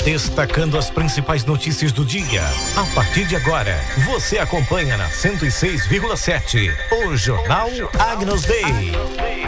destacando as principais notícias do dia. A partir de agora, você acompanha na 106,7 o Jornal Agnus Dei.